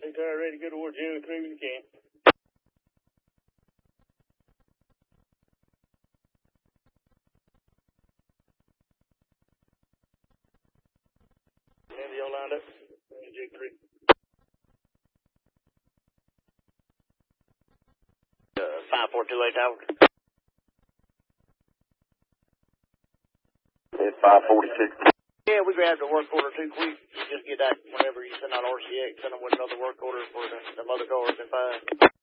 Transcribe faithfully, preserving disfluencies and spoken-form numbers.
Two tower ready to go towards zero three when you can. And y'all lined up. J three. Uh, five four two eight tower. It's five forty-six. Yeah, we grabbed a work order too quick. Just get that whenever you send out R C X, send them with another work order for the, the mother cars at five.